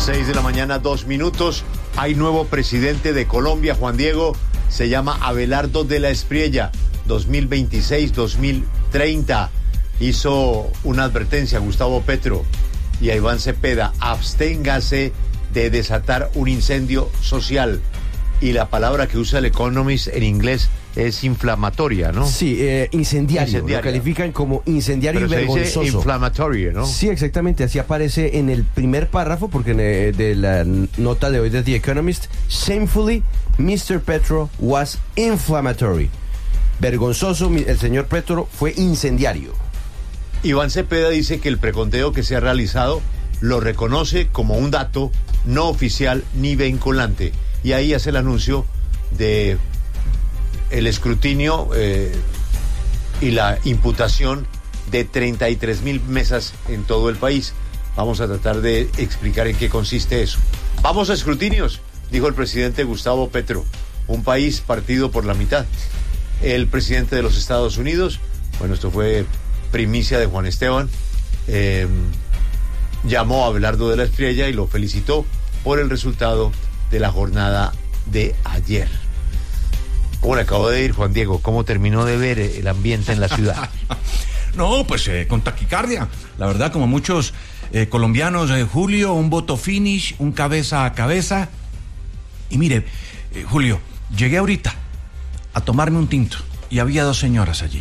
6 de la mañana, 2 minutos. Hay nuevo presidente de Colombia, Juan Diego. Se llama Abelardo de la Espriella. 2026-2030. Hizo una advertencia a Gustavo Petro y a Iván Cepeda. Absténgase de desatar un incendio social. Y la palabra que usa el Economist en inglés es inflamatoria, ¿no? Sí, incendiario. Lo califican como incendiario. Pero y vergonzoso. se dice inflamatorio, ¿no? Sí, exactamente. Así aparece en el primer párrafo, porque de la nota de hoy de The Economist. Shamefully, Mr. Petro was inflammatory. Vergonzoso, el señor Petro fue incendiario. Iván Cepeda dice que el preconteo que se ha realizado lo reconoce como un dato no oficial ni vinculante. Y ahí hace el anuncio de el escrutinio y la imputación de 33,000 mesas en todo el país. Vamos a tratar de explicar en qué consiste eso. Vamos a escrutinios, dijo el presidente Gustavo Petro. Un país partido por la mitad. El presidente de los Estados Unidos, bueno, esto fue primicia de Juan Esteban, llamó a Abelardo de la Espriella y lo felicitó por el resultado de la jornada de ayer. ¿Cómo le acabó de ir, Juan Diego? ¿Cómo terminó de ver el ambiente en la ciudad? No, pues con taquicardia. La verdad, como muchos colombianos, Julio, un voto finish, un cabeza a cabeza. Y mire, Julio, llegué ahorita a tomarme un tinto y había dos señoras allí.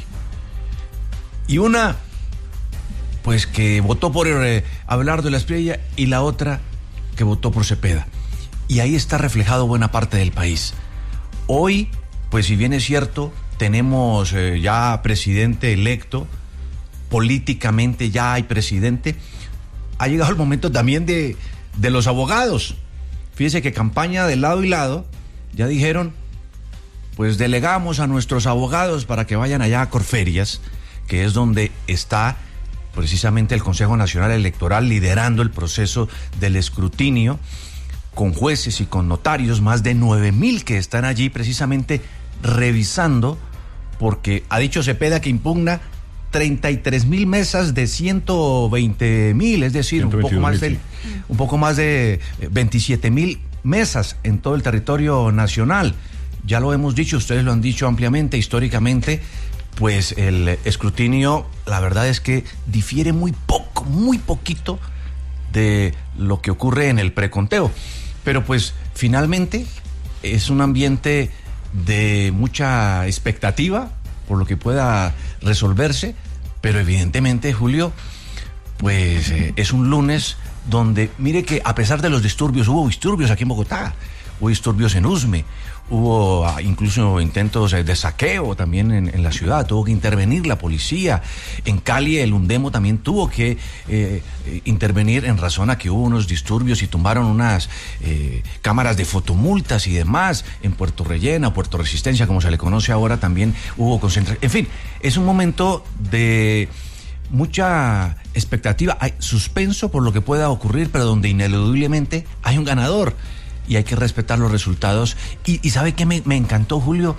Y una, pues que votó por Abelardo de la Espriella y la otra que votó por Cepeda. Y ahí está reflejado buena parte del país. Hoy, pues si bien es cierto, tenemos ya presidente electo, políticamente ya hay presidente, ha llegado el momento también de los abogados. Fíjese que campaña de lado y lado, ya dijeron, pues delegamos a nuestros abogados para que vayan allá a Corferias, que es donde está precisamente el Consejo Nacional Electoral liderando el proceso del escrutinio, con jueces y con notarios, más de 9,000 que están allí precisamente revisando, porque ha dicho Cepeda que impugna 33,000 mesas de 120,000, es decir, un poco más de 27,000 mesas en todo el territorio nacional. Ya lo hemos dicho, ustedes lo han dicho ampliamente, históricamente, pues el escrutinio, la verdad es que difiere muy poquito de lo que ocurre en el preconteo. Pero pues finalmente es un ambiente de mucha expectativa por lo que pueda resolverse, pero evidentemente, Julio, pues es un lunes donde, mire que a pesar de los disturbios, hubo disturbios aquí en Bogotá, hubo disturbios en Usme, hubo incluso intentos de saqueo también en la ciudad, tuvo que intervenir la policía. En Cali el Undemo también tuvo que intervenir en razón a que hubo unos disturbios y tumbaron unas cámaras de fotomultas y demás. En Puerto Rellena, Puerto Resistencia, como se le conoce ahora, también hubo concentración. En fin, es un momento de mucha expectativa, hay suspenso por lo que pueda ocurrir, pero donde ineludiblemente hay un ganador. Y hay que respetar los resultados. Y ¿sabe qué me encantó, Julio?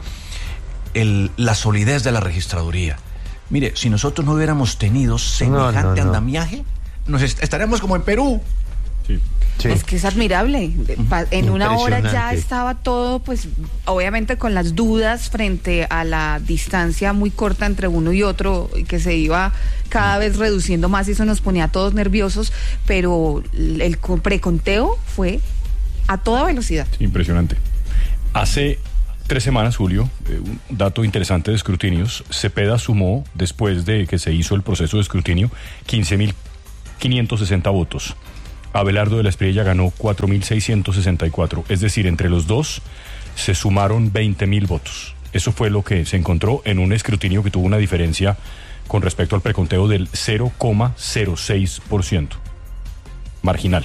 La solidez de la registraduría. Mire, si nosotros no hubiéramos tenido semejante andamiaje, estaríamos como en Perú. Sí. Sí. Es que es admirable. En una hora ya estaba todo, pues obviamente con las dudas frente a la distancia muy corta entre uno y otro, que se iba cada vez reduciendo más y eso nos ponía a todos nerviosos, pero el preconteo fue a toda velocidad. Sí, impresionante. Hace 3 semanas, Julio, un dato interesante de escrutinios, Cepeda sumó, después de que se hizo el proceso de escrutinio, 15,560 votos. Abelardo de la Espriella ganó 4,664, es decir, entre los dos se sumaron 20,000 votos. Eso fue lo que se encontró en un escrutinio que tuvo una diferencia con respecto al preconteo del 0,06%. Marginal.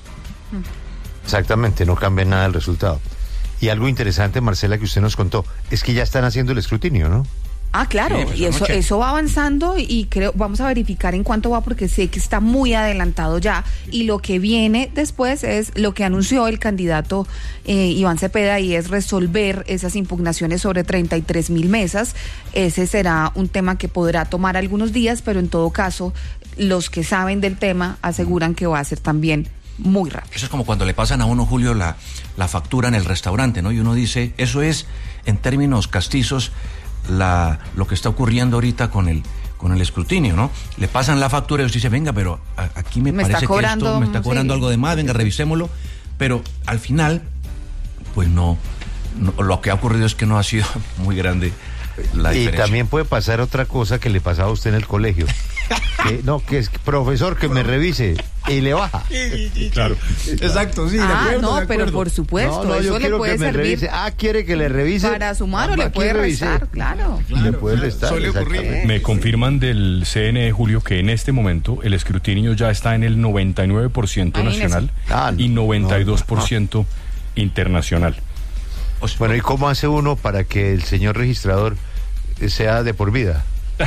Exactamente, no cambia nada el resultado. Y algo interesante, Marcela, que usted nos contó, es que ya están haciendo el escrutinio, ¿no? Ah, claro, sí, y eso va avanzando y creo, vamos a verificar en cuánto va porque sé que está muy adelantado ya y lo que viene después es lo que anunció el candidato Iván Cepeda y es resolver esas impugnaciones sobre 33,000 mesas. Ese será un tema que podrá tomar algunos días, pero en todo caso los que saben del tema aseguran que va a ser también muy rápido. Eso es como cuando le pasan a uno, Julio, la factura en el restaurante, ¿no? Y uno dice, eso es, en términos castizos, lo que está ocurriendo ahorita con el escrutinio, ¿no? Le pasan la factura y usted dice, venga, pero aquí me parece que esto me está cobrando algo de más, venga, revisémoslo. Pero al final, pues no, lo que ha ocurrido es que no ha sido muy grande la diferencia. Y también puede pasar otra cosa que le pasaba a usted en el colegio. Que es profesor que me revise y le baja. Claro. Exacto, sí. Pero por supuesto, eso le puede servir. Revise. ¿Quiere que le revise? Para sumar o le puede restar, claro. Le puede restar. Suele ocurrir. Me confirman del CNE, Julio, que en este momento el escrutinio ya está en el 99% nacional y 92% internacional. Bueno, ¿y cómo hace uno para que el señor registrador sea de por vida?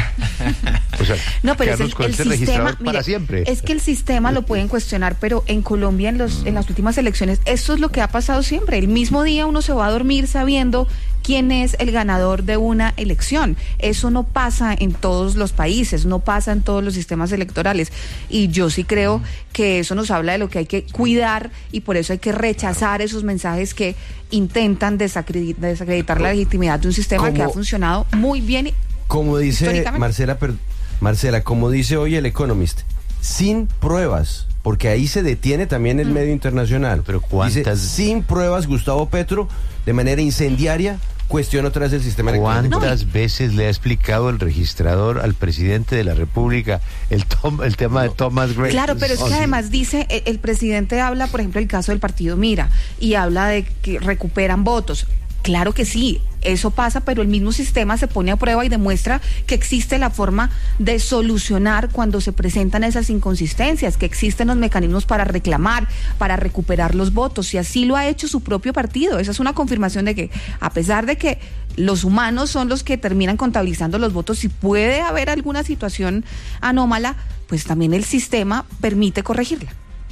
O sea, no, pero es el sistema para siempre. Es que el sistema lo pueden cuestionar, pero en Colombia en las últimas elecciones esto es lo que ha pasado siempre. El mismo día uno se va a dormir sabiendo quién es el ganador de una elección. Eso no pasa en todos los países, no pasa en todos los sistemas electorales. Y yo sí creo que eso nos habla de lo que hay que cuidar y por eso hay que rechazar esos mensajes que intentan desacreditar la legitimidad de un sistema que ha funcionado muy bien. Como dice Marcela, como dice hoy el Economist, sin pruebas, porque ahí se detiene también el medio internacional. Pero ¿cuántas? Dice, sin pruebas, Gustavo Petro, de manera incendiaria, cuestiona otra vez el sistema electoral. ¿Cuántas veces le ha explicado el registrador al presidente de la República el tema de Thomas Gray? Claro, pero es que además dice, el presidente habla, por ejemplo, el caso del partido Mira, y habla de que recuperan votos. Claro que sí, eso pasa, pero el mismo sistema se pone a prueba y demuestra que existe la forma de solucionar cuando se presentan esas inconsistencias, que existen los mecanismos para reclamar, para recuperar los votos, y así lo ha hecho su propio partido. Esa es una confirmación de que, a pesar de que los humanos son los que terminan contabilizando los votos, si puede haber alguna situación anómala, pues también el sistema permite corregirla.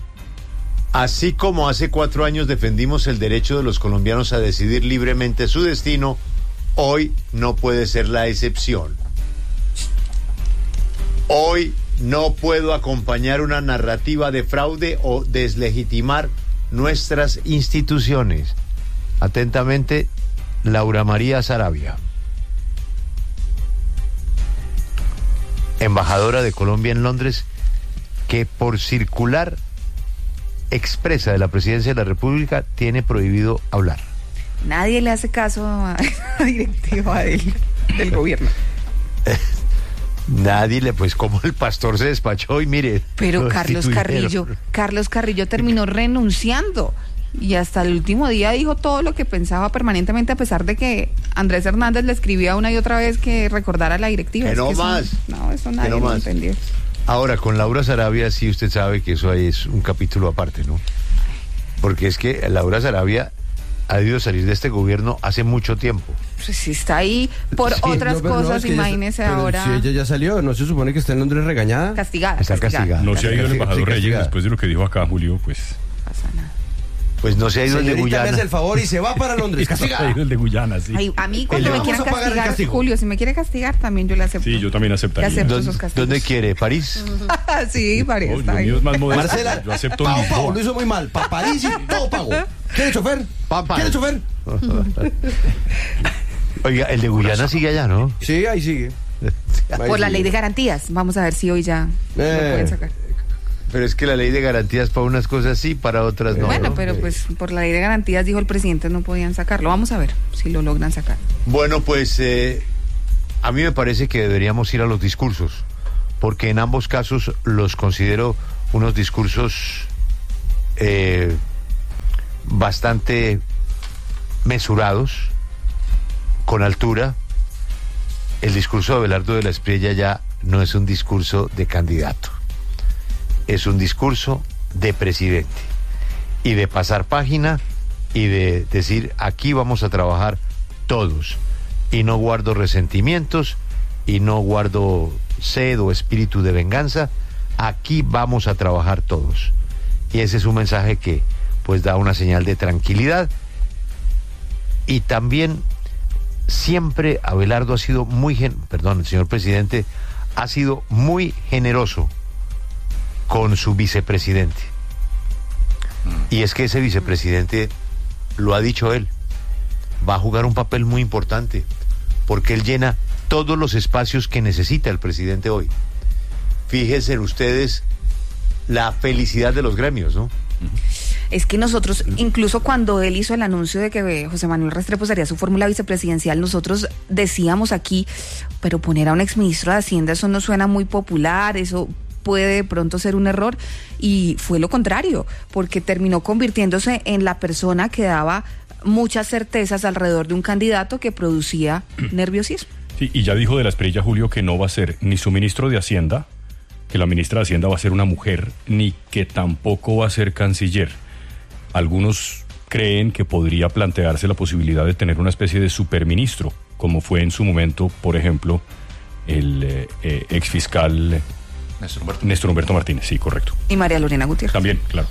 Así como hace 4 años defendimos el derecho de los colombianos a decidir libremente su destino, hoy no puede ser la excepción. Hoy no puedo acompañar una narrativa de fraude o deslegitimar nuestras instituciones. Atentamente, Laura María Sarabia, embajadora de Colombia en Londres, que por circular expresa de la Presidencia de la República tiene prohibido hablar. Nadie le hace caso a la directiva del gobierno. Nadie pues como el pastor se despachó y mire. Pero Carlos Carrillo terminó renunciando y hasta el último día dijo todo lo que pensaba permanentemente, a pesar de que Andrés Hernández le escribía una y otra vez que recordara a la directiva. Que no más. Eso nadie lo entendió. Ahora, con Laura Sarabia, sí usted sabe que eso ahí es un capítulo aparte, ¿no? Porque es que Laura Sarabia ha debido salir de este gobierno hace mucho tiempo. Pues si está ahí por otras cosas, imagínese ahora. Si ella ya salió, ¿no se supone que está en Londres regañada? Castigada. Está castigada. No se ha ido el embajador Reyes después de lo que dijo acá, Julio, pues. No pasa nada. Pues no se ha ido el de Señorita, Guyana. me hace el favor y se va para Londres. Se ha ido el de Guyana, sí. Ay, a mí cuando me quieran vamos a pagar el castigar, castigo. Julio, si me quiere castigar, también yo le acepto. Sí, yo también aceptaría. Le acepto esos castigos. ¿Dónde quiere? ¿París? Sí, París. No, Está lo bien. mío es más modesto. Marcela, Yo acepto pago, Lisboa. lo hizo muy mal. Para París y todo pago. ¿Quiere chofer? ¿Quiere chofer? Oiga, el de Guyana sigue allá, ¿no? Sí, ahí sigue. Por la ley de garantías. Vamos a ver si hoy ya lo pueden sacar. Pero es que la ley de garantías para unas cosas sí, para otras no. Bueno, ¿no? pero pues por la ley de garantías dijo el presidente no podían sacarlo. Vamos a ver si lo logran sacar. Bueno, pues a mí me parece que deberíamos ir a los discursos, porque en ambos casos los considero unos discursos bastante mesurados, con altura. El discurso de Abelardo de la Espriella ya no es un discurso de candidato, es un discurso de presidente y de pasar página y de decir aquí vamos a trabajar todos y no guardo resentimientos y no guardo sed o espíritu de venganza, aquí vamos a trabajar todos. Y ese es un mensaje que pues da una señal de tranquilidad. Y también siempre Abelardo ha sido el señor presidente ha sido muy generoso con su vicepresidente. Y es que ese vicepresidente, lo ha dicho él, va a jugar un papel muy importante, porque él llena todos los espacios que necesita el presidente hoy. Fíjense ustedes la felicidad de los gremios, ¿no? Es que nosotros, incluso cuando él hizo el anuncio de que José Manuel Restrepo sería su fórmula vicepresidencial, nosotros decíamos aquí, pero poner a un exministro de Hacienda, eso no suena muy popular, eso puede de pronto ser un error, y fue lo contrario, porque terminó convirtiéndose en la persona que daba muchas certezas alrededor de un candidato que producía nerviosismo. Sí, y ya dijo de la Espriella, Julio, que no va a ser ni su ministro de Hacienda, que la ministra de Hacienda va a ser una mujer, ni que tampoco va a ser canciller. Algunos creen que podría plantearse la posibilidad de tener una especie de superministro, como fue en su momento, por ejemplo, el exfiscal Néstor Humberto Martínez, sí, correcto. Y María Lorena Gutiérrez. También, claro.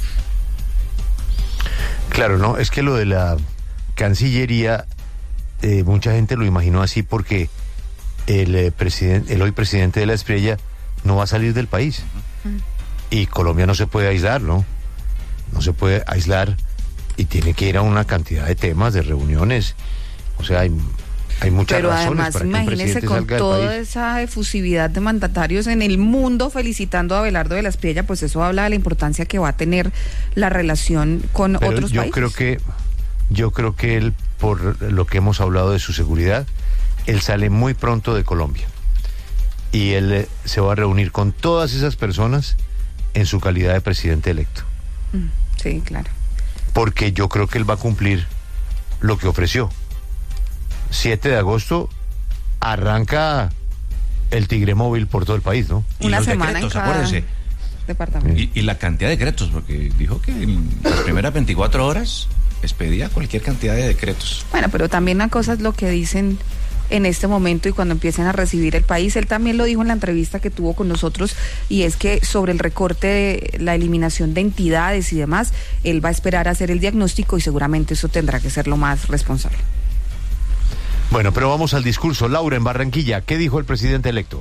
Claro, no, es que lo de la Cancillería, mucha gente lo imaginó así porque el hoy presidente de la Espriella no va a salir del país. Y Colombia no se puede aislar, ¿no? No se puede aislar y tiene que ir a una cantidad de temas, de reuniones. O sea, hay muchas Pero razones además, para que un imagínese presidente con salga del toda país. esa efusividad de mandatarios en el mundo felicitando a Abelardo de la Espriella, pues eso habla de la importancia que va a tener la relación con Pero otros países. Yo creo que él, por lo que hemos hablado de su seguridad, él sale muy pronto de Colombia. Y él se va a reunir con todas esas personas en su calidad de presidente electo. Sí, claro. Porque yo creo que él va a cumplir lo que ofreció. 7 de agosto arranca el Tigre Móvil por todo el país, ¿no? Y Una los semana decretos, en cada acuérdese. departamento. Y la cantidad de decretos, porque dijo que en las primeras 24 horas expedía cualquier cantidad de decretos. Bueno, pero también una cosa es lo que dicen en este momento y cuando empiecen a recibir el país. Él también lo dijo en la entrevista que tuvo con nosotros, y es que sobre el recorte de la eliminación de entidades y demás, él va a esperar a hacer el diagnóstico y seguramente eso tendrá que ser lo más responsable. Bueno, pero vamos al discurso. Laura, en Barranquilla, ¿qué dijo el presidente electo?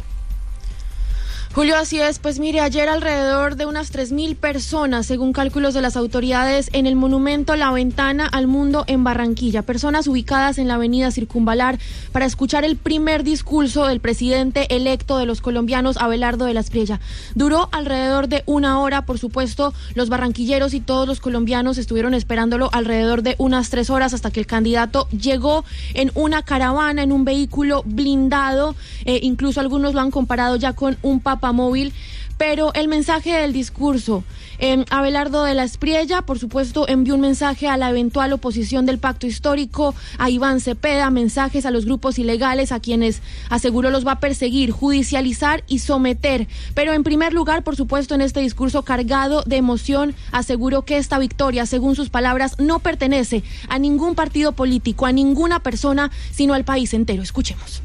Julio, así es. Pues mire, ayer alrededor de unas 3.000 personas, según cálculos de las autoridades, en el monumento La Ventana al Mundo en Barranquilla. Personas ubicadas en la avenida Circunvalar para escuchar el primer discurso del presidente electo de los colombianos, Abelardo de la Espriella. Duró alrededor de 1 hora, por supuesto, los barranquilleros y todos los colombianos estuvieron esperándolo alrededor de unas 3 horas hasta que el candidato llegó en una caravana, en un vehículo blindado, incluso algunos lo han comparado ya con un papamóvil, pero el mensaje del discurso, Abelardo de la Espriella, por supuesto, envió un mensaje a la eventual oposición del pacto histórico, a Iván Cepeda, mensajes a los grupos ilegales, a quienes aseguró los va a perseguir, judicializar y someter. Pero en primer lugar, por supuesto, en este discurso cargado de emoción, aseguró que esta victoria, según sus palabras, no pertenece a ningún partido político, a ninguna persona, sino al país entero. Escuchemos.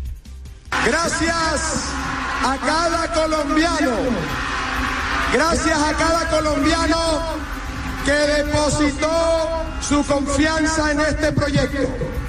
Gracias a cada colombiano, gracias a cada colombiano que depositó su confianza en este proyecto.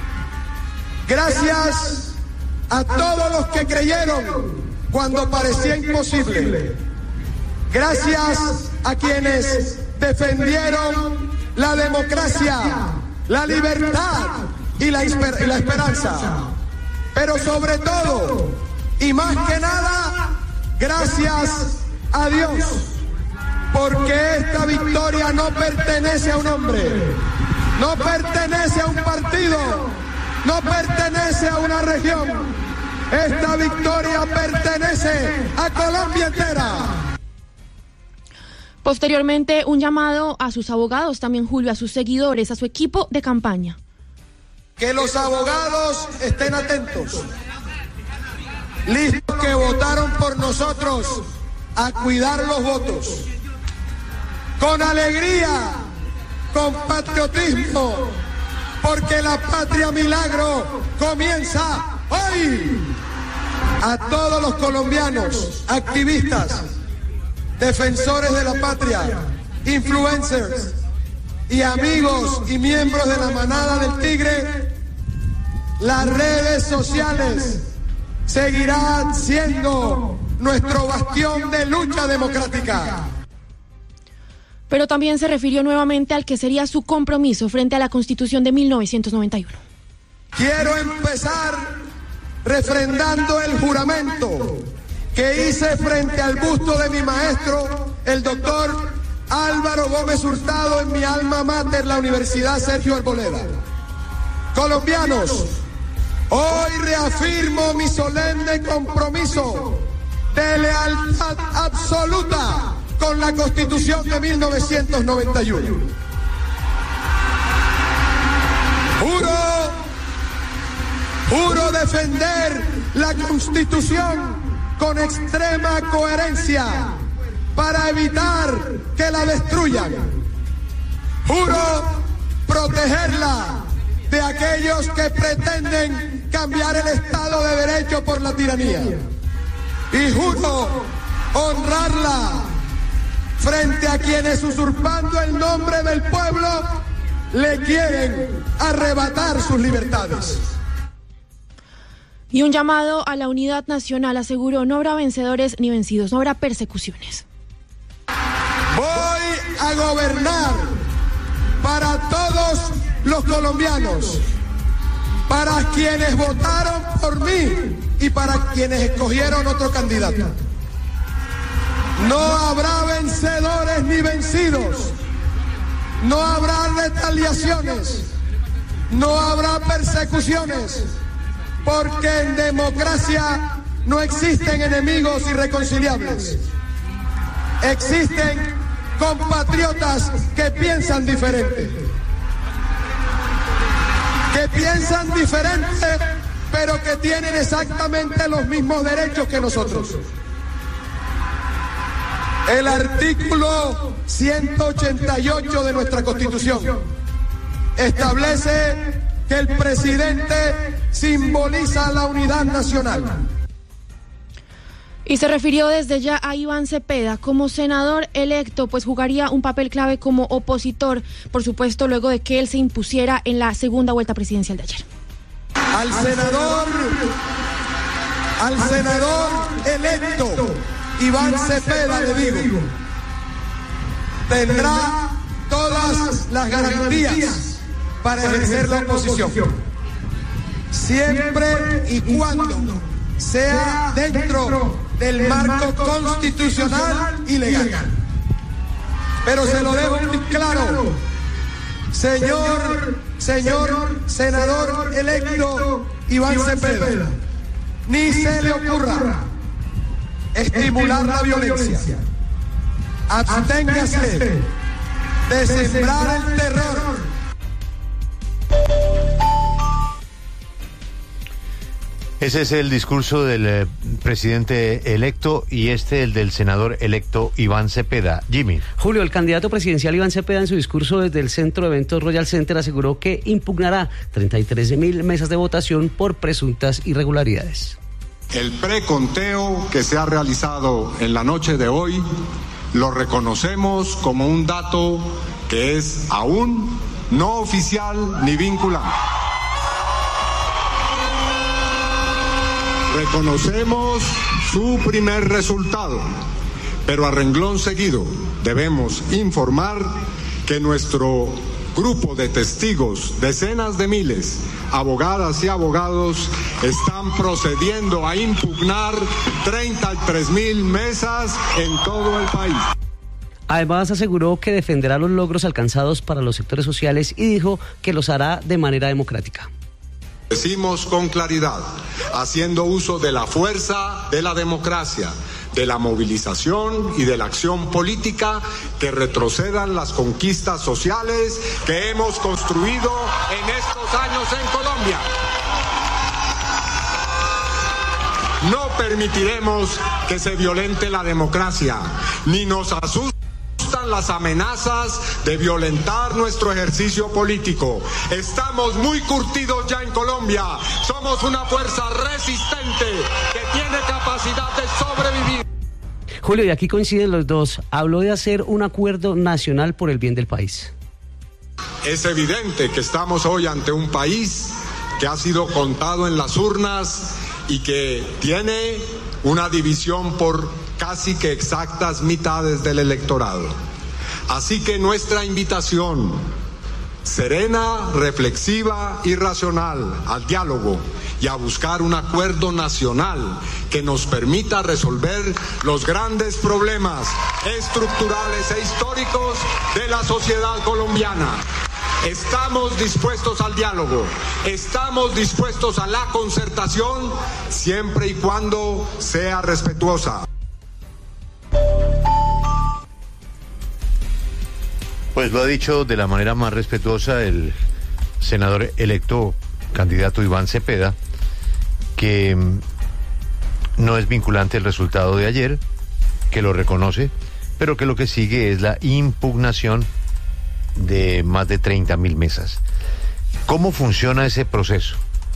Gracias a todos los que creyeron cuando parecía imposible. Gracias a quienes defendieron la democracia, la libertad y la esperanza. Pero sobre todo, y más que nada, gracias a Dios, porque esta victoria no pertenece a un hombre, no pertenece a un partido, no pertenece a una región. Esta victoria pertenece a Colombia entera. Posteriormente, un llamado a sus abogados, también Julio, a sus seguidores, a su equipo de campaña. Que los abogados estén atentos, listos, que votaron por nosotros, a cuidar los votos, con alegría, con patriotismo, porque la patria milagro comienza hoy. A todos los colombianos, activistas, defensores de la patria, influencers y amigos y miembros de la manada del Tigre, las redes sociales seguirán siendo nuestro bastión de lucha democrática. Pero también se refirió nuevamente al que sería su compromiso frente a la Constitución de 1991. Quiero empezar refrendando el juramento que hice frente al busto de mi maestro, el doctor Álvaro Gómez Hurtado, en mi alma mater, la Universidad Sergio Arboleda. Colombianos, hoy reafirmo mi solemne compromiso de lealtad absoluta con la Constitución de 1991. Juro defender la Constitución con extrema coherencia para evitar que la destruyan. Juro protegerla de aquellos que pretenden cambiar el Estado de Derecho por la tiranía. Y juro honrarla frente a quienes, usurpando el nombre del pueblo, le quieren arrebatar sus libertades. Y un llamado a la unidad nacional, aseguró: no habrá vencedores ni vencidos, no habrá persecuciones. Voy a gobernar para todos los colombianos, para quienes votaron por mí y para quienes escogieron otro candidato. No habrá vencedores ni vencidos, no habrá retaliaciones, no habrá persecuciones, porque en democracia no existen enemigos irreconciliables. Existen compatriotas que piensan diferente. Pero que tienen exactamente los mismos derechos que nosotros. El artículo 188 de nuestra Constitución establece que el presidente simboliza la unidad nacional. Y se refirió desde ya a Iván Cepeda como senador electo, pues jugaría un papel clave como opositor, por supuesto, luego de que él se impusiera en la segunda vuelta presidencial de ayer. Al senador electo Iván Cepeda, le digo, tendrá todas las garantías para ejercer la oposición, siempre y cuando sea dentro del marco constitucional y legal. Pero se lo dejo muy claro, señor senador electo Iván Cepeda, ni se le ocurra estimular la violencia. Absténgase de sembrar el terror. Ese es el discurso del presidente electo y el del senador electo Iván Cepeda. Jimmy. Julio, el candidato presidencial Iván Cepeda, en su discurso desde el Centro de Eventos Royal Center, aseguró que impugnará 33.000 mesas de votación por presuntas irregularidades. El preconteo que se ha realizado en la noche de hoy lo reconocemos como un dato que es aún no oficial ni vinculante. Reconocemos su primer resultado, pero a renglón seguido debemos informar que nuestro grupo de testigos, decenas de miles, abogadas y abogados, están procediendo a impugnar 33.000 mesas en todo el país. Además, aseguró que defenderá los logros alcanzados para los sectores sociales y dijo que los hará de manera democrática. Decimos con claridad, haciendo uso de la fuerza de la democracia, de la movilización y de la acción política, que retrocedan las conquistas sociales que hemos construido en estos años en Colombia. No permitiremos que se violente la democracia, ni nos asustan las amenazas de violentar nuestro ejercicio político. Estamos muy curtidos ya en Colombia. Somos una fuerza resistente que tiene capacidad de sobrevivir. Julio, y aquí coinciden los dos. Habló de hacer un acuerdo nacional por el bien del país. Es evidente que estamos hoy ante un país que ha sido contado en las urnas y que tiene una división por casi que exactas mitades del electorado. Así que nuestra invitación, serena, reflexiva y racional, al diálogo y a buscar un acuerdo nacional que nos permita resolver los grandes problemas estructurales e históricos de la sociedad colombiana. Estamos dispuestos al diálogo, estamos dispuestos a la concertación, siempre y cuando sea respetuosa. Pues lo ha dicho de la manera más respetuosa el senador electo, candidato Iván Cepeda, que no es vinculante el resultado de ayer, que lo reconoce, pero que lo que sigue es la impugnación de más de 30.000 mesas. ¿Cómo funciona ese proceso?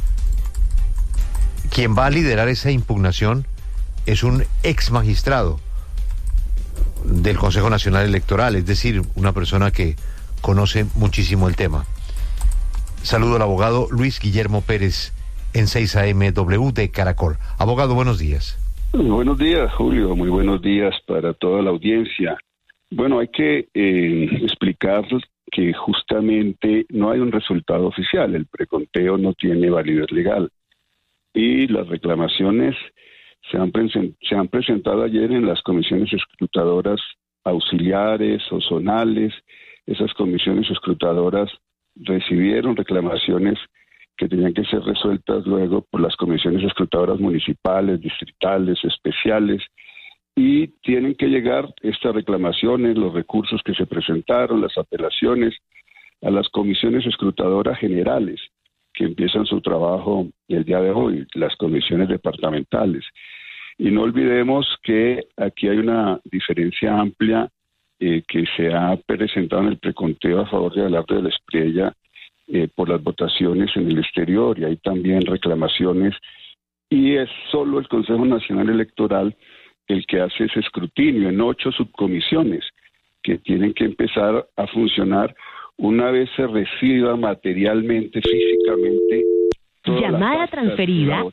Quien va a liderar esa impugnación es un ex magistrado del Consejo Nacional Electoral, es decir, una persona que conoce muchísimo el tema. Saludo al abogado Luis Guillermo Pérez en 6 AM W de Caracol. Abogado, buenos días. Buenos días, Julio. Muy buenos días para toda la audiencia. Bueno, hay que explicar que justamente no hay un resultado oficial. El preconteo no tiene validez legal. Y las reclamaciones se han presentado ayer en las comisiones escrutadoras auxiliares o zonales. Esas comisiones escrutadoras recibieron reclamaciones que tenían que ser resueltas luego por las comisiones escrutadoras municipales, distritales, especiales, y tienen que llegar estas reclamaciones, los recursos que se presentaron, las apelaciones, a las comisiones escrutadoras generales, que empiezan su trabajo el día de hoy, las comisiones departamentales. Y no olvidemos que aquí hay una diferencia amplia que se ha presentado en el preconteo a favor de Abelardo de la Espriella por las votaciones en el exterior, y hay también reclamaciones, y es solo el Consejo Nacional Electoral el que hace ese escrutinio en 8 subcomisiones que tienen que empezar a funcionar una vez se reciba materialmente, físicamente. Llamada transferida.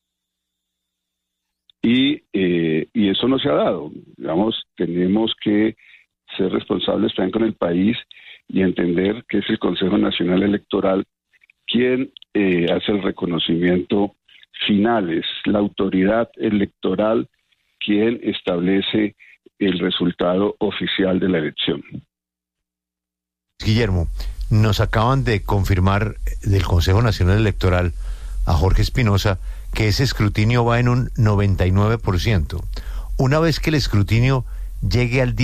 Y eso no se ha dado. Digamos, tenemos que ser responsables también con el país y entender que es el Consejo Nacional Electoral quien hace el reconocimiento final, es la autoridad electoral quien establece el resultado oficial de la elección. Guillermo, nos acaban de confirmar del Consejo Nacional Electoral a Jorge Espinosa que ese escrutinio va en un 99%. Una vez que el escrutinio llegue al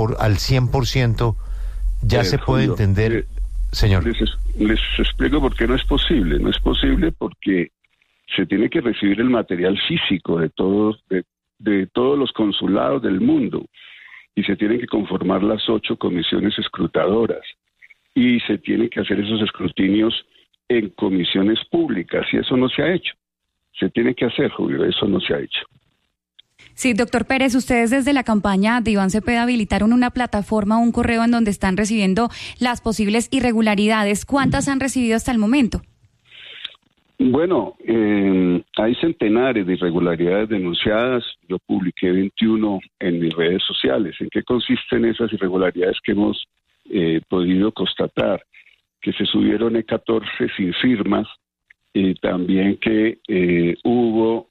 100%, ya se puede entender, señor. Les explico por qué no es posible. No es posible porque se tiene que recibir el material físico de todos los consulados del mundo, y se tienen que conformar las 8 comisiones escrutadoras, y se tienen que hacer esos escrutinios en comisiones públicas, y eso no se ha hecho. Se tiene que hacer, Julio, eso no se ha hecho. Sí, doctor Pérez, ustedes desde la campaña de Iván Cepeda habilitaron una plataforma, un correo en donde están recibiendo las posibles irregularidades. ¿Cuántas han recibido hasta el momento? Bueno, hay centenares de irregularidades denunciadas. Yo publiqué 21 en mis redes sociales. ¿En qué consisten esas irregularidades que hemos podido constatar? Que se subieron E14 sin firmas, también que hubo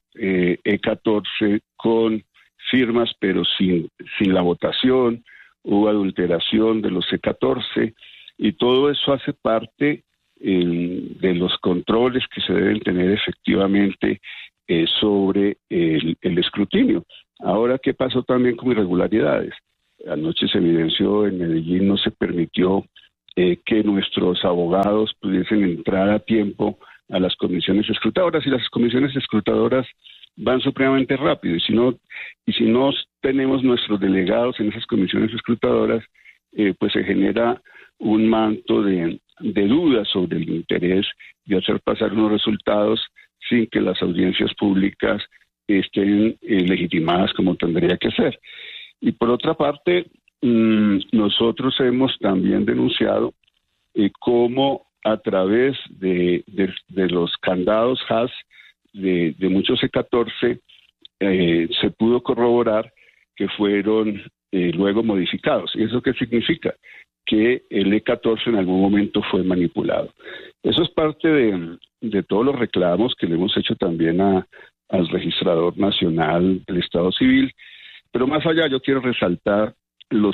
E14 con firmas pero sin la votación, hubo adulteración de los E14, y todo eso hace parte de los controles que se deben tener efectivamente sobre el escrutinio. Ahora, ¿qué pasó también con irregularidades? Anoche se evidenció en Medellín, no se permitió que nuestros abogados pudiesen entrar a tiempo a las comisiones escrutadoras, y las comisiones escrutadoras van supremamente rápido, y si no tenemos nuestros delegados en esas comisiones escrutadoras, pues se genera un manto de dudas sobre el interés de hacer pasar unos resultados sin que las audiencias públicas estén legitimadas como tendría que ser. Y por otra parte, nosotros hemos también denunciado cómo a través de los candados hash de muchos E14 se pudo corroborar que fueron luego modificados. ¿Y eso qué significa? Que el E14 en algún momento fue manipulado. Eso es parte de todos los reclamos que le hemos hecho también al registrador nacional del Estado Civil. Pero más allá, yo quiero resaltar los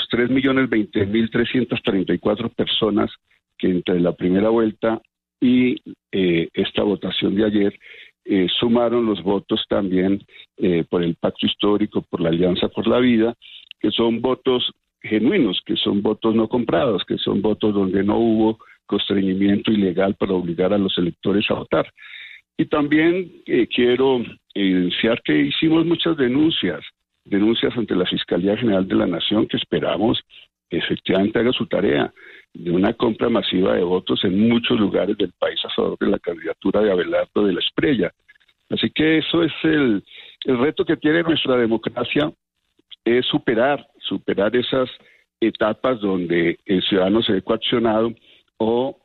3.020.334 personas que entre la primera vuelta y esta votación de ayer sumaron los votos también por el Pacto Histórico, por la Alianza por la Vida, que son votos genuinos, que son votos no comprados, que son votos donde no hubo constreñimiento ilegal para obligar a los electores a votar. Y también quiero evidenciar que hicimos muchas denuncias ante la Fiscalía General de la Nación, que esperamos efectivamente haga su tarea de una compra masiva de votos en muchos lugares del país a favor de la candidatura de Abelardo de la Espriella. Así que eso es el reto que tiene nuestra democracia, es superar esas etapas donde el ciudadano se ve coaccionado o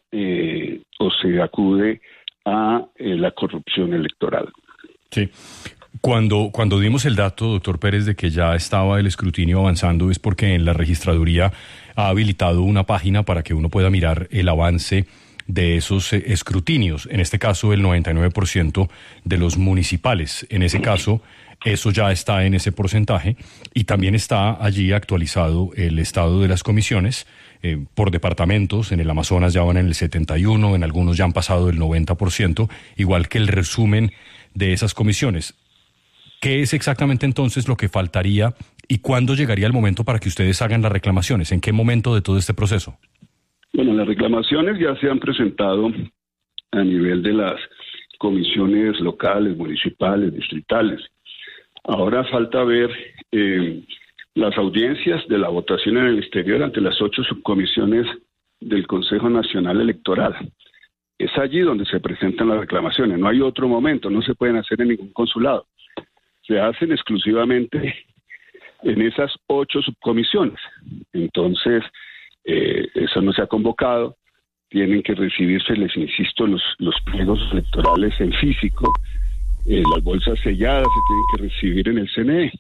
se acude a la corrupción electoral. Sí. Cuando dimos el dato, doctor Pérez, de que ya estaba el escrutinio avanzando, es porque en la registraduría ha habilitado una página para que uno pueda mirar el avance de esos escrutinios. En este caso, el 99% de los municipales. En ese caso, eso ya está en ese porcentaje y también está allí actualizado el estado de las comisiones por departamentos. En el Amazonas ya van en el 71%, en algunos ya han pasado el 90%, igual que el resumen de esas comisiones. ¿Qué es exactamente entonces lo que faltaría y cuándo llegaría el momento para que ustedes hagan las reclamaciones? ¿En qué momento de todo este proceso? Bueno, las reclamaciones ya se han presentado a nivel de las comisiones locales, municipales, distritales. Ahora falta ver las audiencias de la votación en el exterior ante las 8 subcomisiones del Consejo Nacional Electoral. Es allí donde se presentan las reclamaciones. No hay otro momento, no se pueden hacer en ningún consulado. Se hacen exclusivamente en esas 8 subcomisiones. Entonces, eso no se ha convocado. Tienen que recibirse, les insisto, los pliegos electorales en físico. Las bolsas selladas se tienen que recibir en el CNE.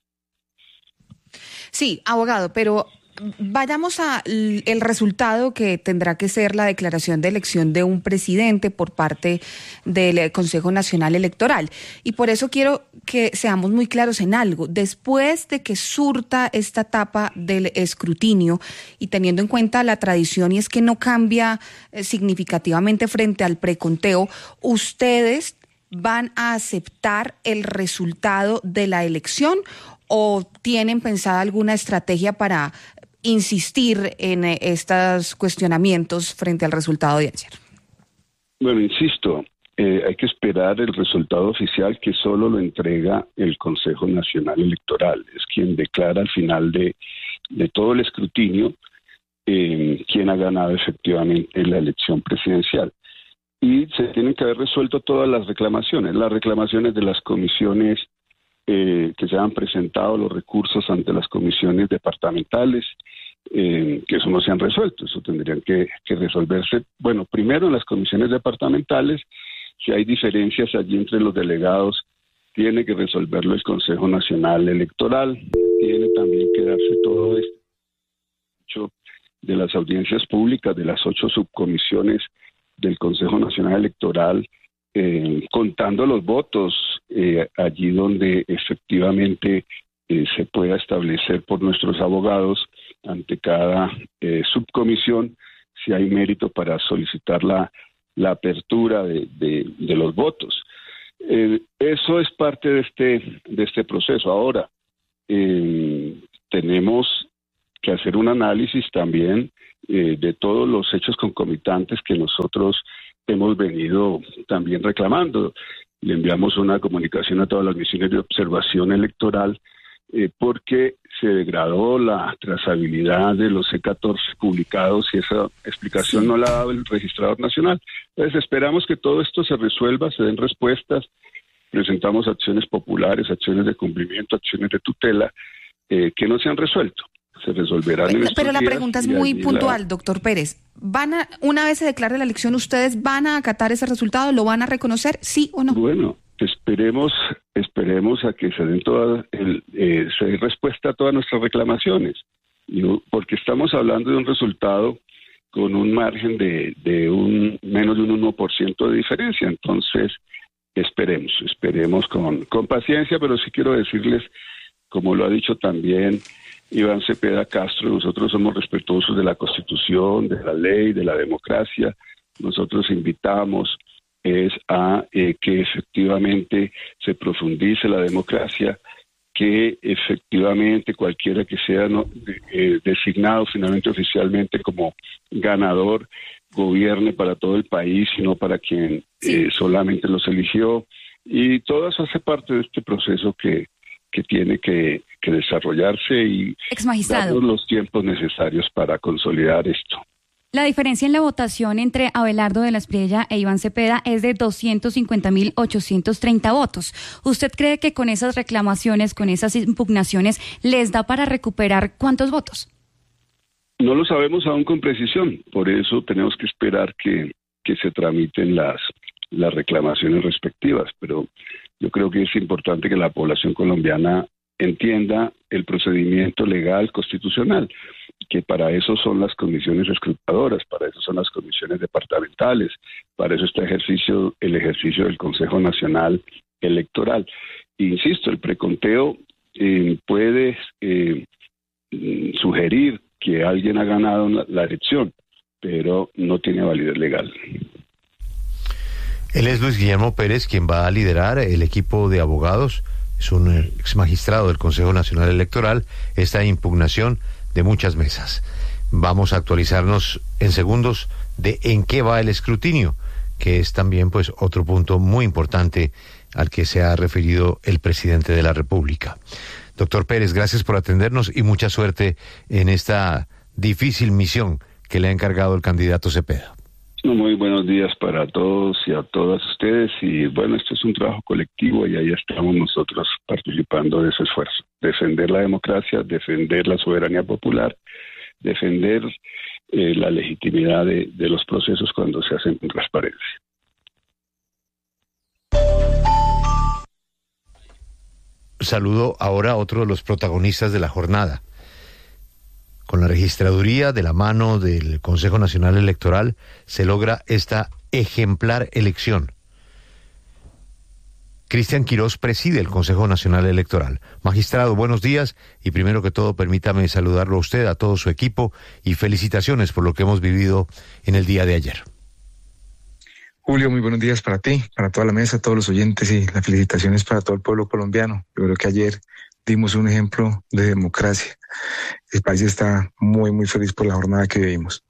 Sí, abogado, pero vayamos al resultado que tendrá que ser la declaración de elección de un presidente por parte del Consejo Nacional Electoral. Y por eso quiero que seamos muy claros en algo. Después de que surta esta etapa del escrutinio y teniendo en cuenta la tradición, y es que no cambia significativamente frente al preconteo, ¿ustedes van a aceptar el resultado de la elección o tienen pensada alguna estrategia para insistir en estos cuestionamientos frente al resultado de ayer? Bueno, insisto, hay que esperar el resultado oficial que solo lo entrega el Consejo Nacional Electoral. Es quien declara al final de todo el escrutinio quién ha ganado efectivamente la elección presidencial. Y se tienen que haber resuelto todas las reclamaciones de las comisiones que se han presentado, los recursos ante las comisiones departamentales, que eso no se han resuelto, eso tendrían que resolverse, bueno, primero en las comisiones departamentales. Si hay diferencias allí entre los delegados, tiene que resolverlo el Consejo Nacional Electoral, tiene también que darse todo esto de las audiencias públicas de las 8 subcomisiones del Consejo Nacional Electoral, contando los votos allí donde efectivamente se pueda establecer por nuestros abogados ante cada subcomisión si hay mérito para solicitar la apertura de los votos. Eso es parte de este proceso. Ahora, tenemos que hacer un análisis también de todos los hechos concomitantes que nosotros hemos venido también reclamando. Le enviamos una comunicación a todas las misiones de observación electoral porque se degradó la trazabilidad de los C14 publicados y esa explicación no la ha dado el registrador nacional. Entonces esperamos que todo esto se resuelva, se den respuestas, presentamos acciones populares, acciones de cumplimiento, acciones de tutela que no se han resuelto. Se resolverán en estos días. Pero la pregunta es muy puntual, doctor Pérez. Una vez se declare la elección, ¿ustedes van a acatar ese resultado? ¿Lo van a reconocer, sí o no? Bueno, esperemos a que se den se dé respuesta a todas nuestras reclamaciones, porque estamos hablando de un resultado con un margen de menos de un 1% de diferencia. Entonces, esperemos con paciencia, pero sí quiero decirles, como lo ha dicho también Iván Cepeda Castro, nosotros somos respetuosos de la Constitución, de la ley, de la democracia. Nosotros invitamos a que efectivamente se profundice la democracia, que efectivamente cualquiera que sea designado finalmente oficialmente como ganador gobierne para todo el país y no para quien solamente los eligió, y todo eso hace parte de este proceso que tiene que desarrollarse y darnos los tiempos necesarios para consolidar esto. La diferencia en la votación entre Abelardo de la Espriella e Iván Cepeda es de 250.830 votos. ¿Usted cree que con esas reclamaciones, con esas impugnaciones, les da para recuperar cuántos votos? No lo sabemos aún con precisión, por eso tenemos que esperar que se tramiten las reclamaciones respectivas, pero yo creo que es importante que la población colombiana entienda el procedimiento legal constitucional, que para eso son las comisiones escrutadoras, para eso son las comisiones departamentales, para eso está el ejercicio del Consejo Nacional Electoral. Insisto, el preconteo puede sugerir que alguien ha ganado la elección, pero no tiene validez legal. Él es Luis Guillermo Pérez, quien va a liderar el equipo de abogados. Es un ex magistrado del Consejo Nacional Electoral. Esta impugnación de muchas mesas. Vamos a actualizarnos en segundos de en qué va el escrutinio, que es también pues otro punto muy importante al que se ha referido el presidente de la República. Doctor Pérez, gracias por atendernos y mucha suerte en esta difícil misión que le ha encargado el candidato Cepeda. Muy buenos días para todos y a todas ustedes, y bueno, esto es un trabajo colectivo y ahí estamos nosotros participando de ese esfuerzo. Defender la democracia, defender la soberanía popular, defender la legitimidad de los procesos cuando se hacen con transparencia. Saludo ahora a otro de los protagonistas de la jornada. Con la registraduría de la mano del Consejo Nacional Electoral se logra esta ejemplar elección. Cristian Quirós preside el Consejo Nacional Electoral. Magistrado, buenos días y primero que todo permítame saludarlo a usted, a todo su equipo y felicitaciones por lo que hemos vivido en el día de ayer. Julio, muy buenos días para ti, para toda la mesa, todos los oyentes y las felicitaciones para todo el pueblo colombiano. Yo creo que ayer dimos un ejemplo de democracia. El país está muy, muy feliz por la jornada que vivimos.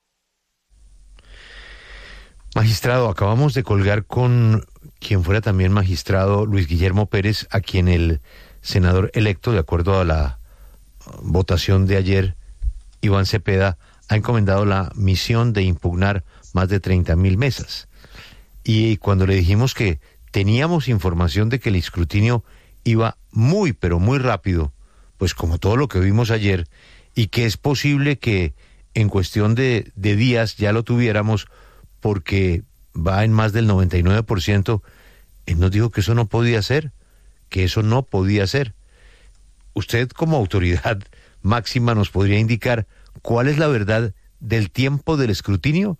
Magistrado, acabamos de colgar con quien fuera también magistrado, Luis Guillermo Pérez, a quien el senador electo, de acuerdo a la votación de ayer, Iván Cepeda, ha encomendado la misión de impugnar más de 30.000 mesas. Y cuando le dijimos que teníamos información de que el escrutinio iba muy, pero muy rápido, pues como todo lo que vimos ayer, y que es posible que en cuestión de días ya lo tuviéramos porque va en más del 99%, él nos dijo que eso no podía ser, Usted como autoridad máxima nos podría indicar cuál es la verdad del tiempo del escrutinio.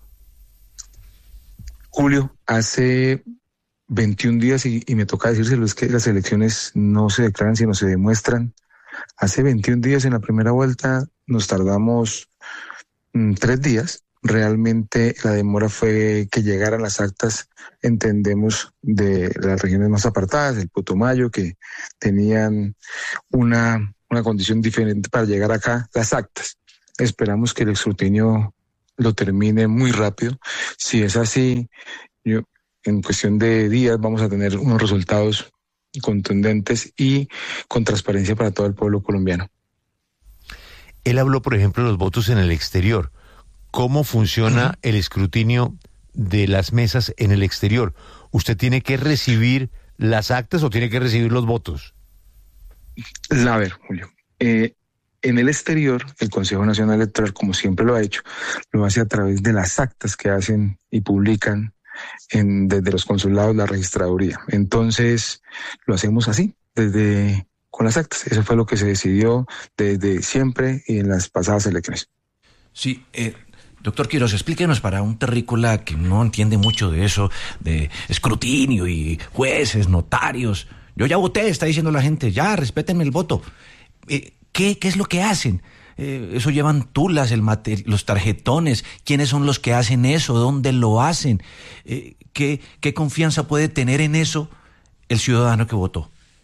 Julio, hace 21 días, y me toca decírselo, es que las elecciones no se declaran sino se demuestran. Hace 21 días en la primera vuelta nos tardamos 3 días. Realmente la demora fue que llegaran las actas, entendemos, de las regiones más apartadas, del Putumayo, que tenían una condición diferente para llegar acá, las actas. Esperamos que el escrutinio lo termine muy rápido. Si es así, en cuestión de días vamos a tener unos resultados contundentes y con transparencia para todo el pueblo colombiano. Él habló, por ejemplo, de los votos en el exterior. ¿Cómo funciona el escrutinio de las mesas en el exterior? ¿Usted tiene que recibir las actas o tiene que recibir los votos? A ver, Julio, en el exterior, el Consejo Nacional Electoral, como siempre lo ha hecho, lo hace a través de las actas que hacen y publican desde los consulados, la registraduría. Entonces, lo hacemos así, con las actas. Eso fue lo que se decidió desde siempre y en las pasadas elecciones. Sí, doctor Quiroz, explíquenos para un terrícola que no entiende mucho de eso, de escrutinio y jueces, notarios. Yo ya voté, está diciendo la gente, ya, respétenme el voto. ¿Qué es lo que hacen? Eso llevan tulas, los tarjetones. ¿Quiénes son los que hacen eso? ¿Dónde lo hacen? ¿Qué confianza puede tener en eso el ciudadano que votó?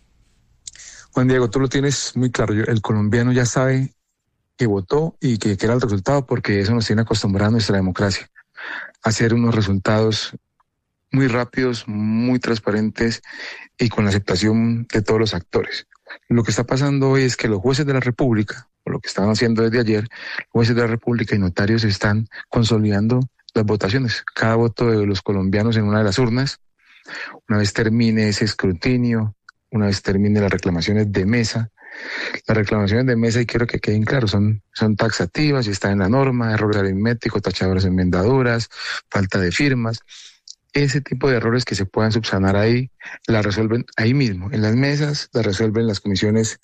Juan Diego, tú lo tienes muy claro. El colombiano ya sabe que votó y que era el resultado, porque eso nos tiene acostumbrado a nuestra democracia. A hacer unos resultados muy rápidos, muy transparentes y con la aceptación de todos los actores. Lo que está pasando hoy es que los jueces de la República, o lo que estaban haciendo desde ayer, jueces de la República y notarios están consolidando las votaciones. Cada voto de los colombianos en una de las urnas, una vez termine ese escrutinio, una vez termine las reclamaciones de mesa. Las reclamaciones de mesa, y quiero que queden claros, son taxativas y están en la norma, errores aritméticos, tachadoras enmendaduras, falta de firmas. Ese tipo de errores que se puedan subsanar ahí, la resuelven ahí mismo, en las mesas, la resuelven las comisiones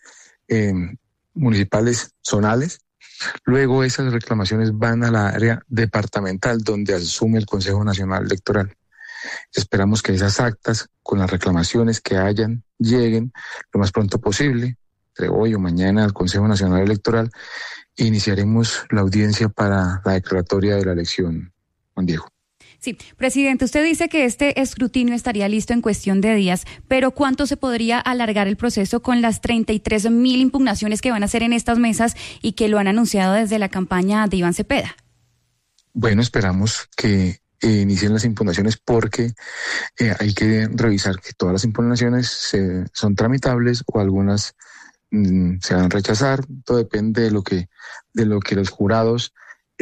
municipales zonales. Luego esas reclamaciones van a la área departamental, donde asume el Consejo Nacional Electoral. Esperamos que esas actas, con las reclamaciones que hayan, lleguen lo más pronto posible, entre hoy o mañana, al Consejo Nacional Electoral, e iniciaremos la audiencia para la declaratoria de la elección, Juan Diego. Sí, presidente, usted dice que este escrutinio estaría listo en cuestión de días, pero ¿cuánto se podría alargar el proceso con las 33,000 impugnaciones que van a hacer en estas mesas y que lo han anunciado desde la campaña de Iván Cepeda? Bueno, esperamos que inicien las impugnaciones, porque hay que revisar que todas las impugnaciones son tramitables o algunas se van a rechazar. Todo depende de lo que los jurados,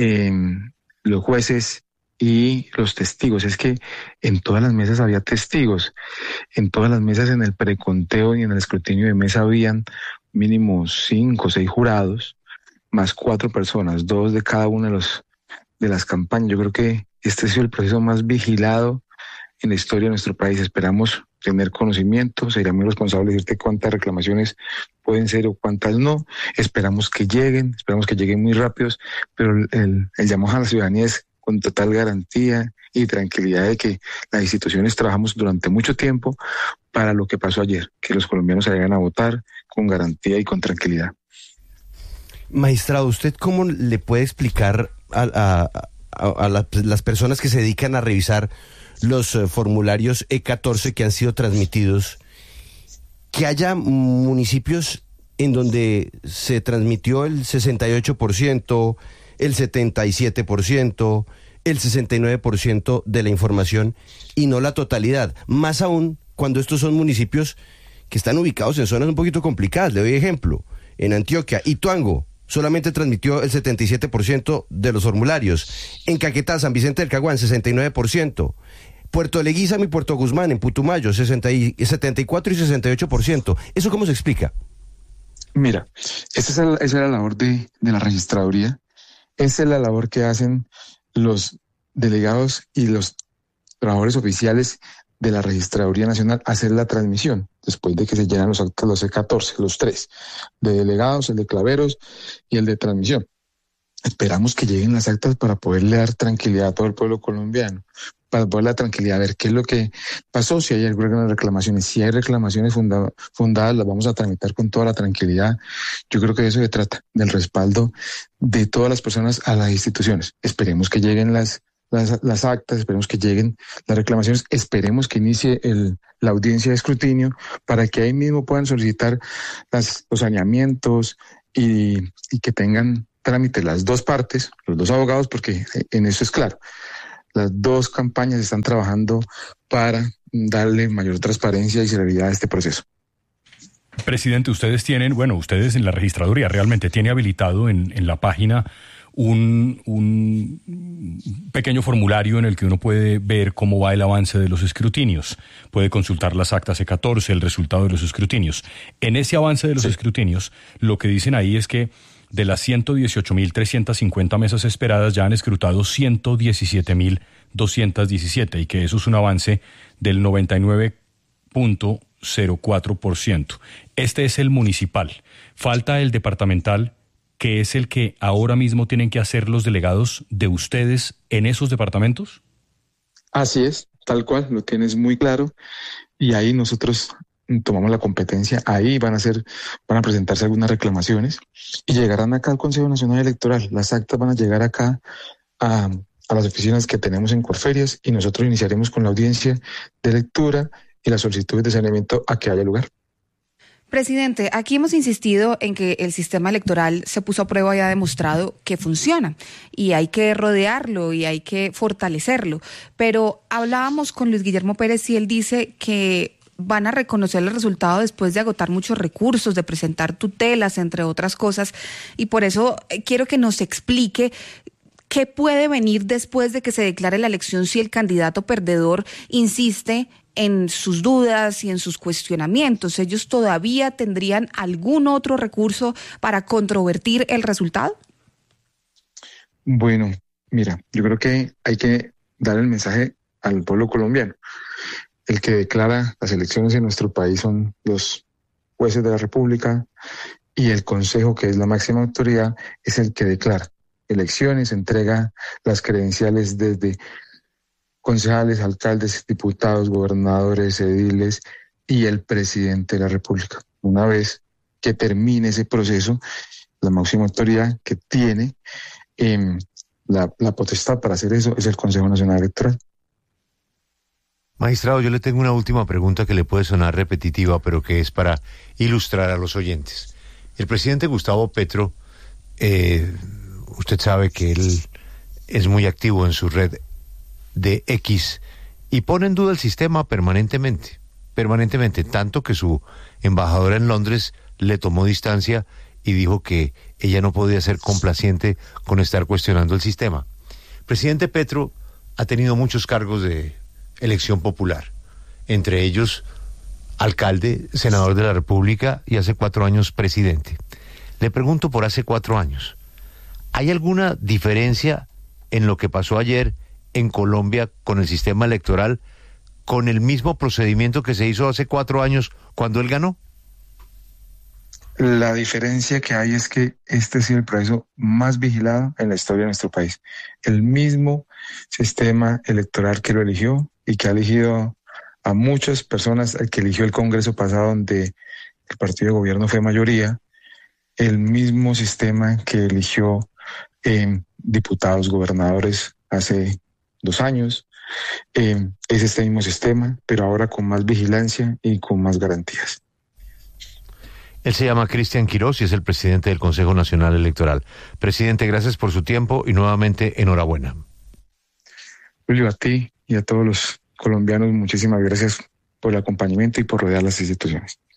los jueces y los testigos. Es que en todas las mesas había testigos, en todas las mesas, en el preconteo y en el escrutinio de mesa habían mínimo 5 o 6 jurados, más 4 personas, 2 de cada una de las campañas. Yo creo que este ha sido el proceso más vigilado en la historia de nuestro país. Esperamos tener conocimiento, sería muy responsable decirte cuántas reclamaciones pueden ser o cuántas no. Esperamos que lleguen muy rápidos, pero el llamado a la ciudadanía es con total garantía y tranquilidad de que las instituciones trabajamos durante mucho tiempo para lo que pasó ayer, que los colombianos salgan a votar con garantía y con tranquilidad. Magistrado, ¿usted cómo le puede explicar a las personas que se dedican a revisar los formularios E14 que han sido transmitidos, que haya municipios en donde se transmitió el 68%, el 77%, el 69% de la información y no la totalidad? Más aún cuando estos son municipios que están ubicados en zonas un poquito complicadas. Le doy ejemplo. En Antioquia, Ituango solamente transmitió el 77% de los formularios. En Caquetá, San Vicente del Caguán, 69%. Puerto Leguízamo y Puerto Guzmán, en Putumayo, 74 y 68%. ¿Eso cómo se explica? Mira, esa es la labor de la registraduría. Esa es la labor que hacen los delegados y los trabajadores oficiales de la Registraduría Nacional, hacer la transmisión después de que se llenan los actos, los E14, los 3, de delegados, el de claveros y el de transmisión. Esperamos que lleguen las actas para poderle dar tranquilidad a todo el pueblo colombiano, para poderle dar tranquilidad, a ver qué es lo que pasó, si hay algunas reclamaciones. Si hay reclamaciones fundadas, las vamos a tramitar con toda la tranquilidad. Yo creo que de eso se trata, del respaldo de todas las personas a las instituciones. Esperemos que lleguen las actas, esperemos que lleguen las reclamaciones, esperemos que inicie la audiencia de escrutinio para que ahí mismo puedan solicitar los saneamientos y que tengan trámite las dos partes, los dos abogados, porque en eso es claro. Las dos campañas están trabajando para darle mayor transparencia y celeridad a este proceso. Presidente, ustedes en la registraduría realmente tiene habilitado en la página un pequeño formulario en el que uno puede ver cómo va el avance de los escrutinios. Puede consultar las actas E14, el resultado de los escrutinios. En ese avance de los escrutinios, lo que dicen ahí es que de las 118.350 mesas esperadas ya han escrutado 117.000 217 y que eso es un avance del 99.04%. Este es el municipal. Falta el departamental, que es el que ahora mismo tienen que hacer los delegados de ustedes en esos departamentos. Así es, tal cual, lo tienes muy claro. Y ahí nosotros tomamos la competencia, ahí van a presentarse algunas reclamaciones y llegarán acá al Consejo Nacional Electoral. Las actas van a llegar acá a las oficinas que tenemos en Corferias y nosotros iniciaremos con la audiencia de lectura y las solicitudes de saneamiento a que haya lugar. Presidente, aquí hemos insistido en que el sistema electoral se puso a prueba y ha demostrado que funciona y hay que rodearlo y hay que fortalecerlo. Pero hablábamos con Luis Guillermo Pérez y él dice que van a reconocer el resultado después de agotar muchos recursos, de presentar tutelas, entre otras cosas. Y por eso quiero que nos explique qué puede venir después de que se declare la elección si el candidato perdedor insiste en sus dudas y en sus cuestionamientos. ¿Ellos todavía tendrían algún otro recurso para controvertir el resultado? Bueno, mira, yo creo que hay que dar el mensaje al pueblo colombiano. El que declara las elecciones en nuestro país son los jueces de la República y el Consejo, que es la máxima autoridad, es el que declara elecciones, entrega las credenciales desde concejales, alcaldes, diputados, gobernadores, ediles y el presidente de la República. Una vez que termine ese proceso, la máxima autoridad que tiene la potestad para hacer eso es el Consejo Nacional Electoral. Magistrado, yo le tengo una última pregunta que le puede sonar repetitiva, pero que es para ilustrar a los oyentes. El presidente Gustavo Petro, usted sabe que él es muy activo en su red de X y pone en duda el sistema permanentemente, tanto que su embajadora en Londres le tomó distancia y dijo que ella no podía ser complaciente con estar cuestionando el sistema. Presidente Petro ha tenido muchos cargos de elección popular, entre ellos alcalde, senador de la República y hace 4 años presidente. Le pregunto por hace 4 años, ¿hay alguna diferencia en lo que pasó ayer en Colombia con el sistema electoral, con el mismo procedimiento que se hizo hace 4 años cuando él ganó? La diferencia que hay es que este ha sido el proceso más vigilado en la historia de nuestro país. El mismo sistema electoral que lo eligió y que ha elegido a muchas personas, el que eligió el Congreso pasado, donde el partido de gobierno fue mayoría, el mismo sistema que eligió diputados, gobernadores hace 2 años, es este mismo sistema, pero ahora con más vigilancia y con más garantías. Él se llama Cristian Quirós y es el presidente del Consejo Nacional Electoral. Presidente, gracias por su tiempo y nuevamente enhorabuena. Julio, a ti y a todos los colombianos, muchísimas gracias por el acompañamiento y por rodear las instituciones.